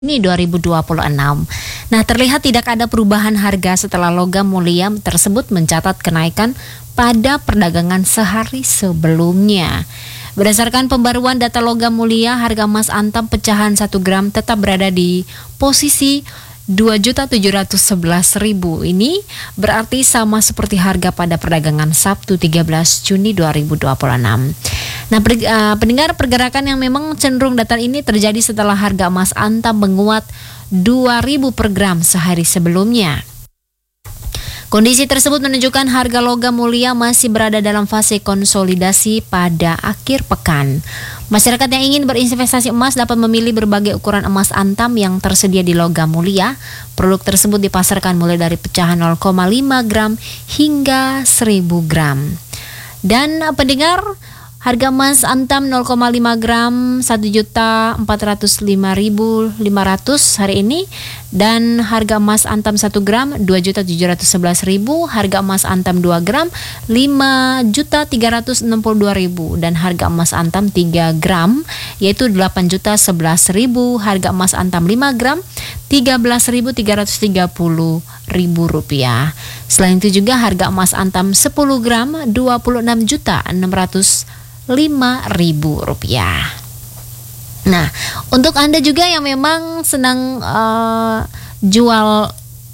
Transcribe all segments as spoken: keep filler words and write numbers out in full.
Ini dua ribu dua puluh enam. Nah, terlihat tidak ada perubahan harga setelah logam mulia tersebut mencatat kenaikan pada perdagangan sehari sebelumnya. Berdasarkan pembaruan data logam mulia, harga emas antam pecahan satu gram tetap berada di posisi dua juta tujuh ratus sebelas ribu. Ini berarti sama seperti harga pada perdagangan Sabtu tiga belas Juni dua ribu dua puluh enam. Nah, per, uh, pendengar, pergerakan yang memang cenderung datar ini terjadi setelah harga emas antam menguat dua ribu per gram sehari sebelumnya. Kondisi tersebut menunjukkan harga logam mulia masih berada dalam fase konsolidasi pada akhir pekan. Masyarakat yang ingin berinvestasi emas dapat memilih berbagai ukuran emas antam yang tersedia di logam mulia. Produk tersebut dipasarkan mulai dari pecahan nol koma lima gram hingga seribu gram. Dan pendengar, harga emas antam nol koma lima gram satu juta empat ratus lima ribu lima ratus hari ini, dan harga emas antam satu gram dua juta tujuh ratus sebelas ribu, harga emas antam dua gram lima juta tiga ratus enam puluh dua ribu, dan harga emas antam tiga gram yaitu delapan juta sebelas ribu, harga emas antam lima gram tiga belas ribu tiga ratus tiga puluh ribu rupiah. Selain itu juga harga emas antam sepuluh gram dua puluh enam juta enam ratus lima ribu rupiah. Nah, untuk Anda juga yang memang senang uh, jual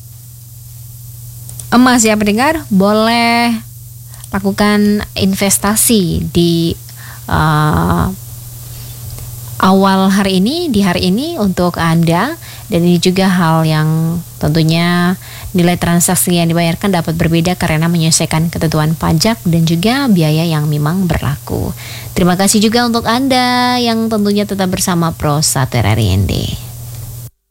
emas ya pendengar, boleh lakukan investasi di uh, awal hari ini, di hari ini untuk Anda. Dan ini juga hal yang tentunya nilai transaksi yang dibayarkan dapat berbeda karena menyesuaikan ketentuan pajak dan juga biaya yang memang berlaku. Terima kasih juga untuk Anda yang tentunya tetap bersama Pro satu R R I N D.